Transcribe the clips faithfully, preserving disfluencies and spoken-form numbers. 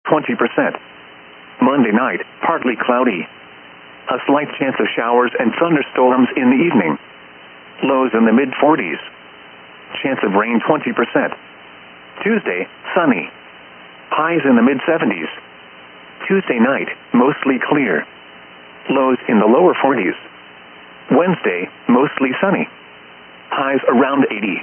twenty percent. Monday night, partly cloudy. A slight chance of showers and thunderstorms in the evening. Lows in the mid forties. Chance of rain twenty percent. Tuesday, sunny. Highs in the mid seventies. Tuesday night, mostly clear. Lows in the lower forties. Wednesday, mostly sunny. Highs around eighty.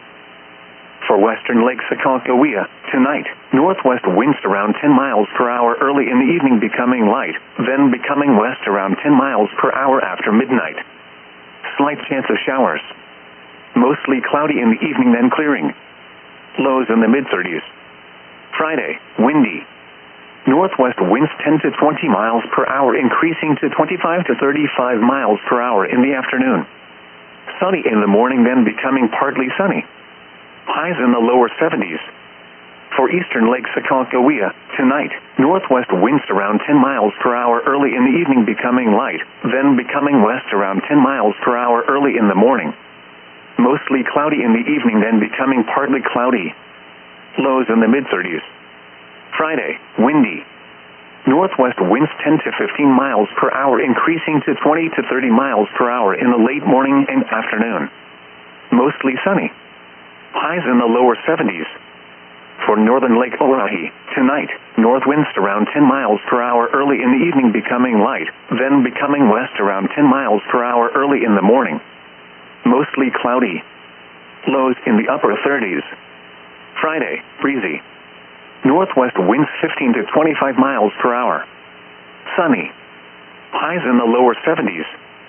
For western Lake Sakakawea, tonight, northwest winds around ten miles per hour early in the evening, becoming light, then becoming west around ten miles per hour after midnight. Slight chance of showers. Mostly cloudy in the evening, then clearing. Lows in the mid thirties. Friday, windy. Northwest winds ten to twenty miles per hour, increasing to twenty-five to thirty-five miles per hour in the afternoon. Sunny in the morning, then becoming partly sunny. Highs in the lower seventies. For eastern Lake Sakakawea, tonight, northwest winds around ten miles per hour early in the evening, becoming light, then becoming west around ten miles per hour early in the morning. Mostly cloudy in the evening, then becoming partly cloudy. Lows in the mid thirties. Friday, windy. Northwest winds ten to fifteen miles per hour, increasing to twenty to thirty miles per hour in the late morning and afternoon. Mostly sunny. Highs in the lower seventies. For northern Lake Oahe, tonight, north winds around ten miles per hour early in the evening, becoming light, then becoming west around ten miles per hour early in the morning. Mostly cloudy. Lows in the upper thirties. Friday, breezy. Northwest winds fifteen to twenty-five miles per hour. Sunny. Highs in the lower seventies.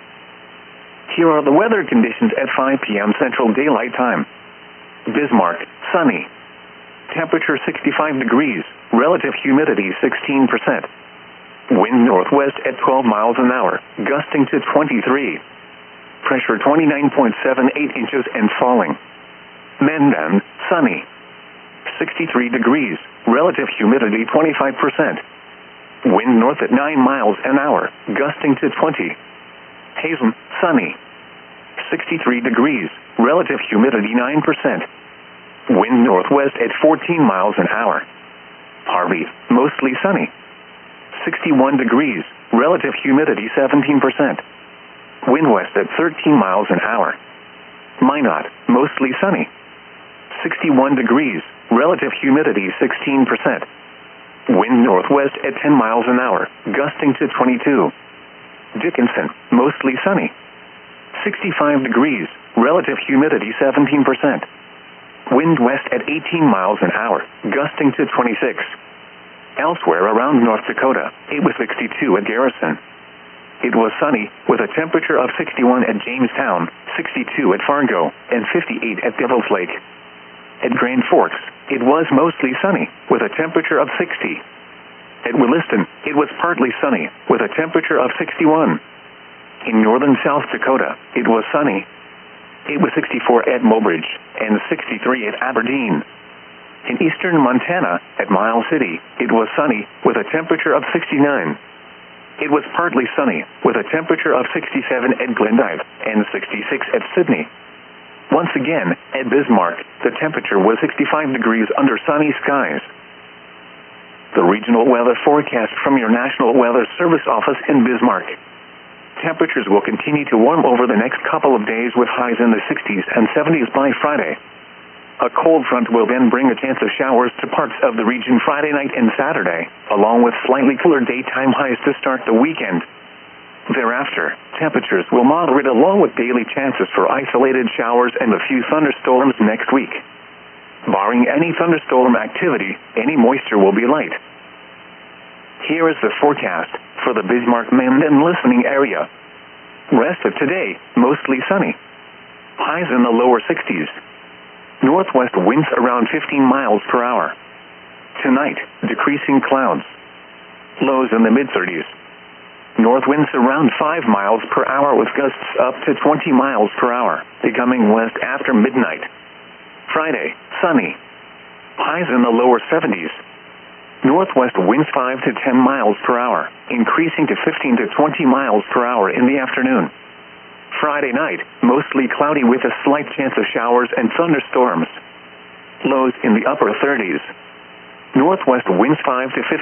Here are the weather conditions at five p m Central Daylight Time. Bismarck, sunny. Temperature sixty-five degrees, relative humidity sixteen percent. Wind northwest at twelve miles an hour, gusting to twenty-three. Pressure twenty-nine point seven eight inches and falling. Mandan, sunny. sixty-three degrees, relative humidity twenty-five percent. Wind north at nine miles an hour, gusting to twenty. Hazen, sunny. sixty-three degrees, relative humidity nine percent. Wind northwest at fourteen miles an hour. Harvey, mostly sunny. sixty-one degrees, relative humidity seventeen percent. Wind west at thirteen miles an hour. Minot, mostly sunny. sixty-one degrees, relative humidity sixteen percent. Wind northwest at ten miles an hour, gusting to twenty-two. Dickinson, mostly sunny. sixty-five degrees, relative humidity seventeen percent. Wind west at eighteen miles an hour, gusting to twenty-six. Elsewhere around North Dakota, it was sixty-two at Garrison. It was sunny, with a temperature of sixty-one at Jamestown, sixty-two at Fargo, and fifty-eight at Devil's Lake. At Grand Forks, it was mostly sunny, with a temperature of sixty. At Williston, it was partly sunny, with a temperature of sixty-one. In northern South Dakota, it was sunny. It was sixty-four at Mobridge, and sixty-three at Aberdeen. In eastern Montana, at Miles City, it was sunny, with a temperature of sixty-nine. It was partly sunny, with a temperature of sixty-seven at Glendive, and sixty-six at Sydney. Once again, at Bismarck, the temperature was sixty-five degrees under sunny skies. The regional weather forecast from your National Weather Service office in Bismarck. Temperatures will continue to warm over the next couple of days, with highs in the sixties and seventies by Friday. A cold front will then bring a chance of showers to parts of the region Friday night and Saturday, along with slightly cooler daytime highs to start the weekend. Thereafter, temperatures will moderate, along with daily chances for isolated showers and a few thunderstorms next week. Barring any thunderstorm activity, any moisture will be light. Here is the forecast for the Bismarck-Mandan listening area. Rest of today, mostly sunny. Highs in the lower sixties. Northwest winds around fifteen miles per hour. Tonight, decreasing clouds. Lows in the mid thirties. North winds around five miles per hour, with gusts up to twenty miles per hour, becoming west after midnight. Friday, sunny. Highs in the lower seventies. Northwest winds five to ten miles per hour, increasing to fifteen to twenty miles per hour in the afternoon. Friday night, mostly cloudy with a slight chance of showers and thunderstorms. Lows in the upper thirties. Northwest winds five to fifteen